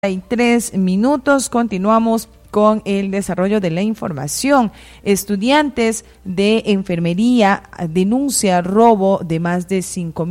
3 minutos. Continuamos con el desarrollo de la información. Estudiantes de enfermería denuncian robo de más de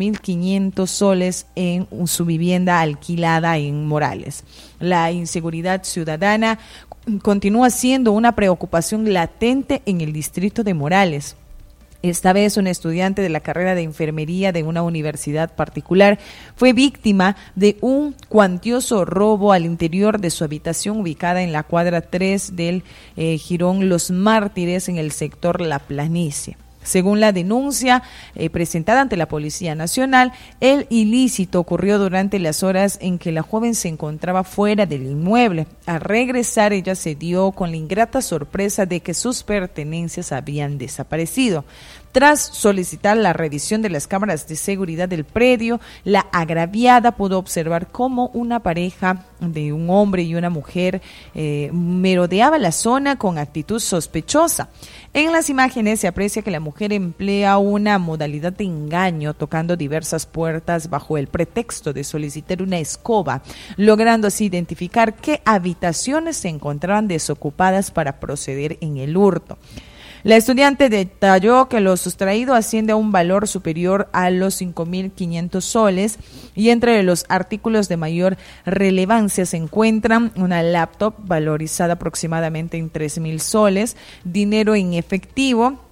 5.500 soles en su vivienda alquilada en Morales. La inseguridad ciudadana continúa siendo una preocupación latente en el distrito de Morales. Esta vez un estudiante de la carrera de enfermería de una universidad particular fue víctima de un cuantioso robo al interior de su habitación ubicada en la cuadra 3 del Jirón Los Mártires en el sector La Planicie. Según la denuncia presentada ante la Policía Nacional, el ilícito ocurrió durante las horas en que la joven se encontraba fuera del inmueble. Al regresar, ella se dio con la ingrata sorpresa de que sus pertenencias habían desaparecido. Tras solicitar la revisión de las cámaras de seguridad del predio, la agraviada pudo observar cómo una pareja de un hombre y una mujer merodeaba la zona con actitud sospechosa. En las imágenes se aprecia que la mujer emplea una modalidad de engaño, tocando diversas puertas bajo el pretexto de solicitar una escoba, logrando así identificar qué habitaciones se encontraban desocupadas para proceder en el hurto. La estudiante detalló que lo sustraído asciende a un valor superior a los 5.500 soles y entre los artículos de mayor relevancia se encuentran una laptop valorizada aproximadamente en 3.000 soles, dinero en efectivo,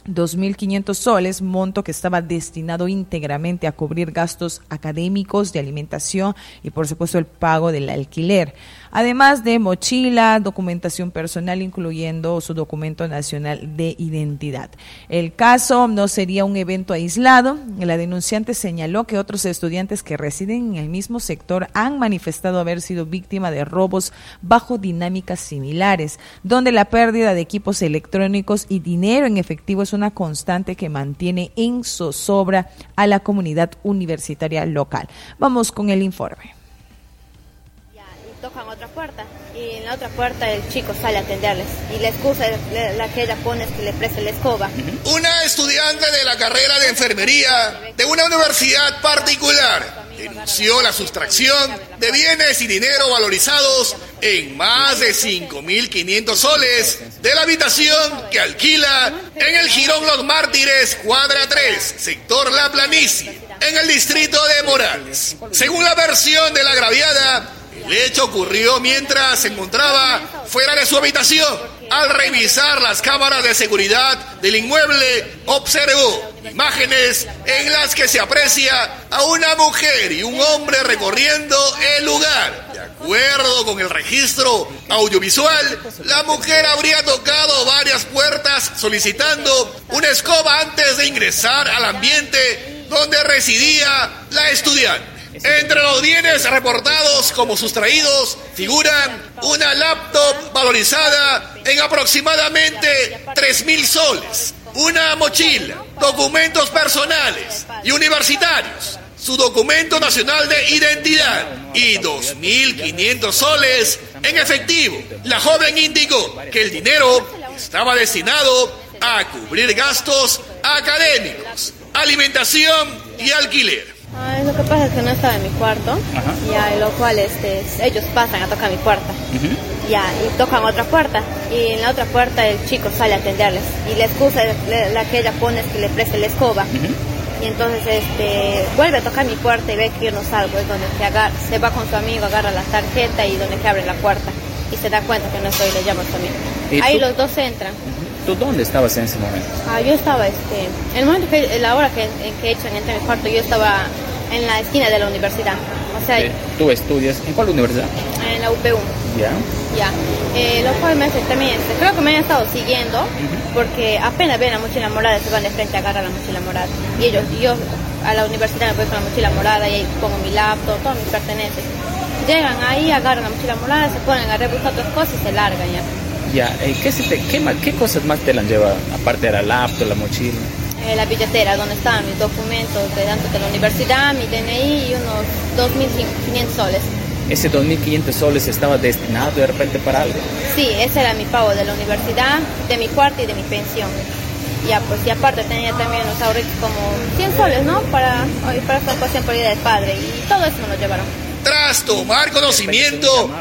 2.500 soles, monto que estaba destinado íntegramente a cubrir gastos académicos, de alimentación y por supuesto el pago del alquiler. Además de mochila, documentación personal, incluyendo su documento nacional de identidad. El caso no sería un evento aislado. La denunciante señaló que otros estudiantes que residen en el mismo sector han manifestado haber sido víctima de robos bajo dinámicas similares, donde la pérdida de equipos electrónicos y dinero en efectivo es una constante que mantiene en zozobra a la comunidad universitaria local. Vamos con el informe. Tocan otra puerta y en la otra puerta el chico sale a atenderles y la excusa la que ella pone es que le preste la escoba. Una estudiante de la carrera de enfermería de una universidad particular denunció la sustracción de bienes y dinero valorizados en más de 5.500 soles de la habitación que alquila en el Jirón Los Mártires, cuadra 3, sector La Planicie, en el distrito de Morales. Según la versión de la agraviada, el hecho ocurrió mientras se encontraba fuera de su habitación. Al revisar las cámaras de seguridad del inmueble, observó imágenes en las que se aprecia a una mujer y un hombre recorriendo el lugar. De acuerdo con el registro audiovisual, la mujer habría tocado varias puertas solicitando una escoba antes de ingresar al ambiente donde residía la estudiante. Entre los bienes reportados como sustraídos figuran una laptop valorizada en aproximadamente 3.000 soles, una mochila, documentos personales y universitarios, su documento nacional de identidad y 2.500 soles en efectivo. La joven indicó que el dinero estaba destinado a cubrir gastos académicos, alimentación y alquiler. Lo que pasa es que no estaba en mi cuarto, ya, lo cual ellos pasan a tocar mi puerta, ya, y tocan otra puerta, y en la otra puerta el chico sale a atenderles, y la excusa la que ella pone es que le preste la escoba, y entonces vuelve a tocar mi puerta y ve que yo no salgo, es donde se va con su amigo, agarra la tarjeta y donde que abre la puerta, y se da cuenta que no estoy, le llama a su amigo. Ahí los dos entran. ¿Tú dónde estabas en ese momento? Yo estaba, el momento que, la hora en que echan entre mi cuarto, yo estaba en la esquina de la universidad. O sea, ¿tú estudias en cuál universidad? En la UPU. Ya. Lo cual me hace también, creo que me han estado siguiendo, porque apenas ven la mochila morada, se van de frente a agarrar la mochila morada. Y yo a la universidad me voy con la mochila morada y ahí pongo mi laptop, todas mis pertenencias. Llegan ahí, agarran la mochila morada, se ponen a rebuscar otras cosas y se largan ya. Ya, ¿qué cosas más te la han llevado? Aparte de la laptop, la mochila. La billetera, donde estaban mis documentos de la universidad, mi DNI y unos 2.500 soles. ¿Ese 2.500 soles estaba destinado de repente para algo? Sí, ese era mi pago de la universidad, de mi cuarto y de mi pensión. Ya, pues, y aparte tenía también unos ahorritos como 100 soles, ¿no? Para esta ocasión por Día del Padre, y todo eso me lo llevaron. Tras tomar conocimiento